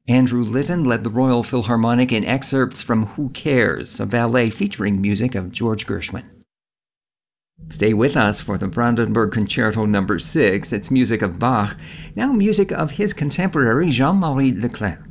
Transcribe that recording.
Andrew Litton led the Royal Philharmonic in excerpts from Who Cares, a ballet featuring music of George Gershwin. Stay with us for the Brandenburg Concerto No. 6. It's music of Bach, now music of his contemporary Jean-Marie Leclerc.